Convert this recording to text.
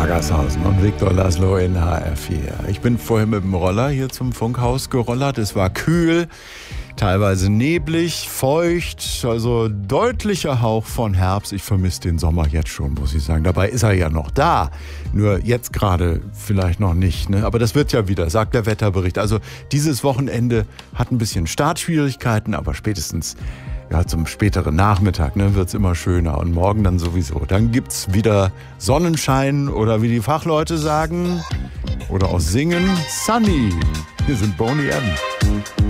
Agershausen und Viktor Laszlo in HR4. Ich bin vorhin mit dem Roller hier zum Funkhaus gerollert. Es war kühl, teilweise neblig, feucht, also deutlicher Hauch von Herbst. Ich vermisse den Sommer jetzt schon, muss ich sagen. Dabei ist er ja noch da, nur jetzt gerade vielleicht noch nicht, ne? Aber das wird ja wieder, sagt der Wetterbericht. Also dieses Wochenende hat ein bisschen Startschwierigkeiten, aber spätestens zum späteren Nachmittag, ne, wird's immer schöner und morgen dann sowieso. Dann gibt's wieder Sonnenschein oder wie die Fachleute sagen oder auch singen, Sunny. Hier sind Boney M.